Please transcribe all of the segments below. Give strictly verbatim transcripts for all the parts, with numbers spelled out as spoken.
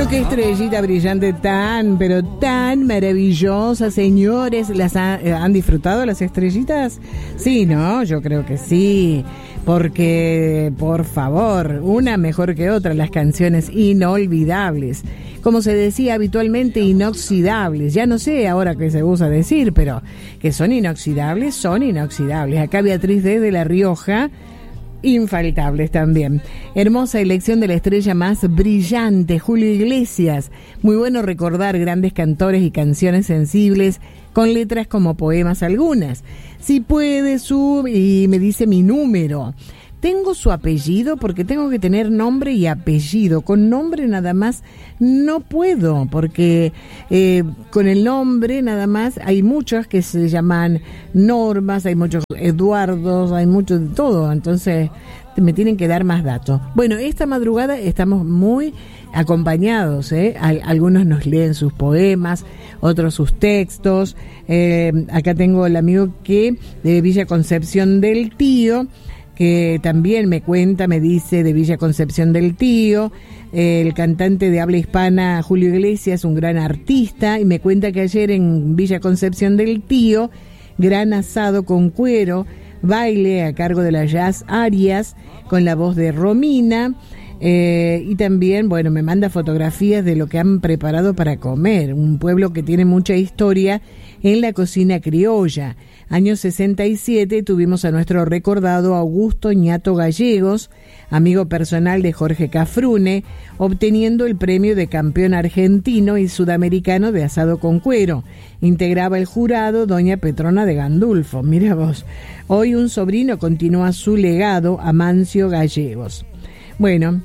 Pero qué estrellita brillante tan, pero tan maravillosa, señores. ¿Las ha, han disfrutado las estrellitas? Sí, ¿no? Yo creo que sí. Porque, por favor, una mejor que otra, las canciones inolvidables. Como se decía habitualmente, inoxidables. Ya no sé ahora qué se usa decir, pero que son inoxidables, son inoxidables. Acá Beatriz desde La Rioja, infaltables también. Hermosa elección de la estrella más brillante, Julio Iglesias. Muy bueno recordar grandes cantores y canciones sensibles con letras como poemas algunas. Si puede, sub y me dice mi número. Tengo su apellido porque tengo que tener nombre y apellido. Con nombre nada más no puedo, porque eh, con el nombre nada más hay muchos que se llaman Normas, hay muchos Eduardos, hay muchos de todo. Entonces me tienen que dar más datos. Bueno, esta madrugada estamos muy acompañados, ¿eh? Algunos nos leen sus poemas, otros sus textos. Eh, acá tengo el amigo que de Villa Concepción del Tío, que también me cuenta, me dice de Villa Concepción del Tío, eh, el cantante de habla hispana Julio Iglesias, un gran artista, y me cuenta que ayer en Villa Concepción del Tío, gran asado con cuero, baile a cargo de la Jazz Arias, con la voz de Romina, eh, y también, bueno, me manda fotografías de lo que han preparado para comer, un pueblo que tiene mucha historia en la cocina criolla. Año sesenta y siete tuvimos a nuestro recordado Augusto Ñato Gallegos, amigo personal de Jorge Cafrune, obteniendo el premio de campeón argentino y sudamericano de asado con cuero. Integraba el jurado doña Petrona de Gandulfo. Mira vos, hoy un sobrino continúa su legado, Amancio Gallegos. Bueno,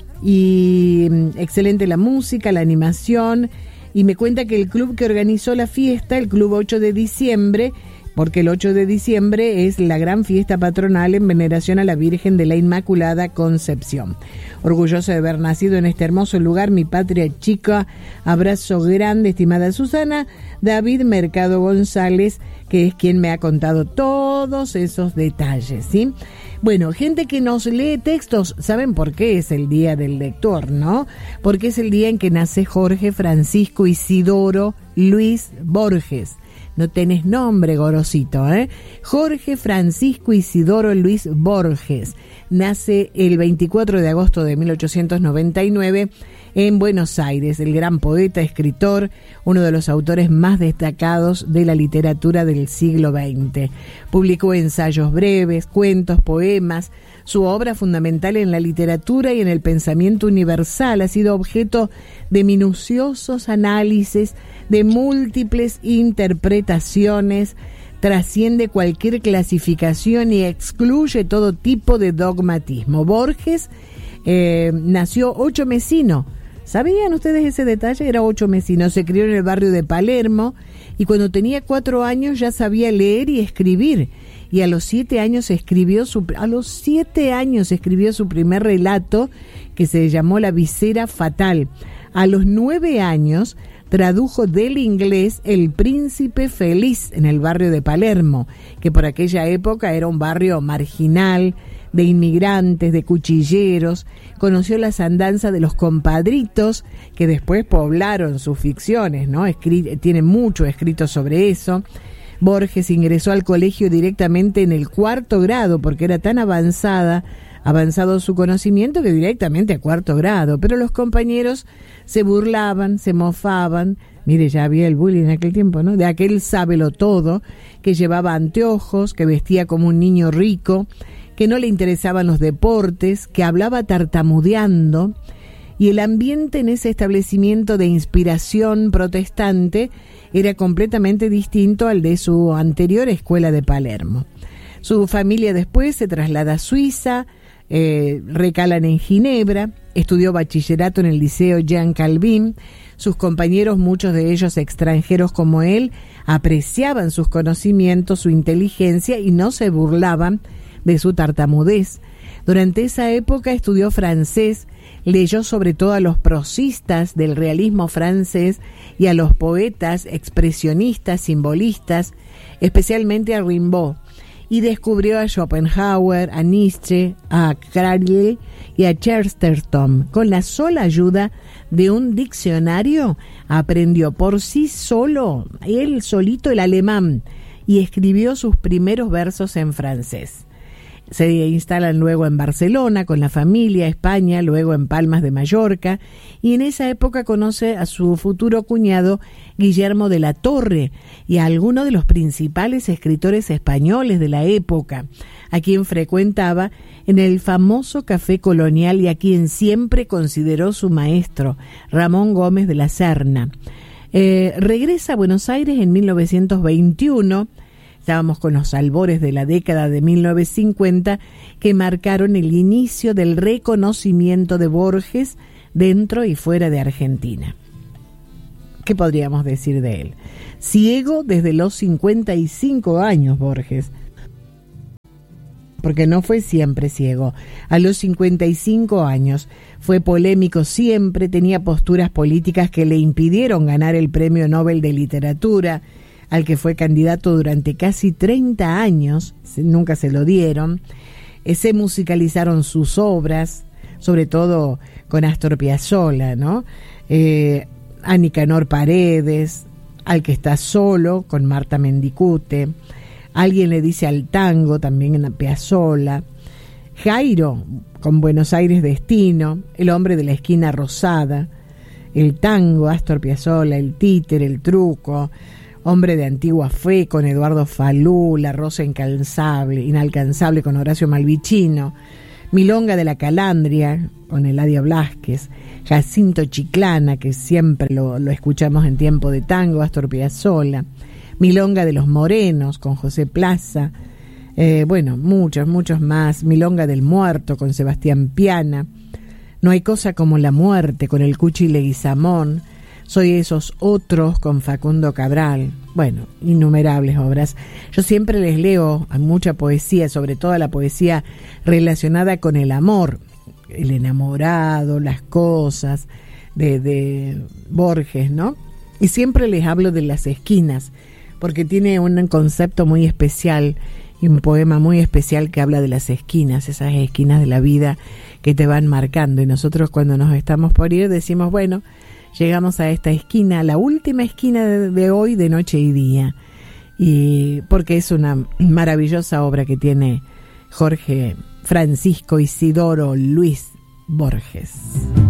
y excelente la música, la animación, y me cuenta que el club que organizó la fiesta, el Club ocho de diciembre, porque el ocho de diciembre es la gran fiesta patronal en veneración a la Virgen de la Inmaculada Concepción. Orgulloso de haber nacido en este hermoso lugar, mi patria chica, abrazo grande, estimada Susana. David Mercado González, que es quien me ha contado todos esos detalles, ¿sí? Bueno, gente que nos lee textos, ¿saben por qué es el día del lector, no? Porque es el día en que nace Jorge Francisco Isidoro Luis Borges. No tenés nombre, Gorosito, ¿eh? Jorge Francisco Isidoro Luis Borges nace el veinticuatro de agosto de mil ochocientos noventa y nueve en Buenos Aires. El gran poeta, escritor, uno de los autores más destacados de la literatura del siglo veinte. Publicó ensayos breves, cuentos, poemas. Su obra fundamental en la literatura y en el pensamiento universal ha sido objeto de minuciosos análisis, de múltiples interpretaciones, trasciende cualquier clasificación y excluye todo tipo de dogmatismo. Borges eh, nació ochomecino. ¿Sabían ustedes ese detalle? Era ochomecino. Se crió en el barrio de Palermo y cuando tenía cuatro años ya sabía leer y escribir. Y a los siete años escribió su a los siete años escribió su primer relato, que se llamó La visera fatal. A los nueve años tradujo del inglés El príncipe feliz en el barrio de Palermo, que por aquella época era un barrio marginal, de inmigrantes, de cuchilleros. Conoció las andanzas de los compadritos, que después poblaron sus ficciones, ¿no? Escri- tiene mucho escrito sobre eso. Borges ingresó al colegio directamente en el cuarto grado, porque era tan avanzada, avanzado su conocimiento, que directamente a cuarto grado. Pero los compañeros se burlaban, se mofaban. Mire, ya había el bullying en aquel tiempo, ¿no? De aquel sábelotodo, que llevaba anteojos, que vestía como un niño rico, que no le interesaban los deportes, que hablaba tartamudeando. Y el ambiente en ese establecimiento de inspiración protestante era completamente distinto al de su anterior escuela de Palermo. Su familia después se traslada a Suiza, eh, recalan en Ginebra, estudió bachillerato en el Liceo Jean Calvin. Sus compañeros, muchos de ellos extranjeros como él, apreciaban sus conocimientos, su inteligencia y no se burlaban de su tartamudez. Durante esa época estudió francés, leyó sobre todo a los prosistas del realismo francés y a los poetas expresionistas, simbolistas, especialmente a Rimbaud. y descubrió a Schopenhauer, a Nietzsche, a Carlyle y a Chesterton. Con la sola ayuda de un diccionario aprendió por sí solo, él solito, el alemán, y escribió sus primeros versos en francés. Se instalan luego en Barcelona con la familia, España, luego en Palmas de Mallorca, y en esa época conoce a su futuro cuñado Guillermo de la Torre y a algunos de los principales escritores españoles de la época, a quien frecuentaba en el famoso Café Colonial y a quien siempre consideró su maestro, Ramón Gómez de la Serna. Eh, regresa a Buenos Aires en mil novecientos veintiuno. Estábamos con los albores de la década de mil novecientos cincuenta que marcaron el inicio del reconocimiento de Borges dentro y fuera de Argentina. ¿Qué podríamos decir de él? Ciego desde los cincuenta y cinco años, Borges, porque no fue siempre ciego. A los cincuenta y cinco años fue polémico siempre, tenía posturas políticas que le impidieron ganar el Premio Nobel de Literatura, al que fue candidato durante casi treinta años, nunca se lo dieron. Eh, se musicalizaron sus obras, sobre todo con Astor Piazzolla, ¿no? Eh, a Nicanor Paredes, Al que está solo, con Marta Mendicute. Alguien le dice al tango, también en Piazzolla. Jairo, con Buenos Aires Destino, El hombre de la esquina rosada. El tango, Astor Piazzolla, El títere, El truco. Hombre de antigua fe, con Eduardo Falú, La rosa incansable, inalcanzable, con Horacio Malvicino, Milonga de la Calandria, con Eladio Blasquez, Jacinto Chiclana, que siempre lo, lo escuchamos en tiempo de tango, Astor Piazzolla, Milonga de los Morenos, con José Plaza, eh, bueno, muchos, muchos más, Milonga del Muerto, con Sebastián Piana, No hay cosa como la muerte, con el Cuchi Leguizamón, Soy esos otros, con Facundo Cabral. Bueno, innumerables obras. Yo siempre les leo mucha poesía, sobre todo la poesía relacionada con el amor, el enamorado, las cosas de, de Borges, ¿no? Y siempre les hablo de Las esquinas, porque tiene un concepto muy especial y un poema muy especial que habla de las esquinas, esas esquinas de la vida que te van marcando. Y nosotros, cuando nos estamos por ir, decimos, bueno, llegamos a esta esquina, la última esquina de, de hoy, de noche y día, y porque es una maravillosa obra que tiene Jorge Francisco Isidoro Luis Borges.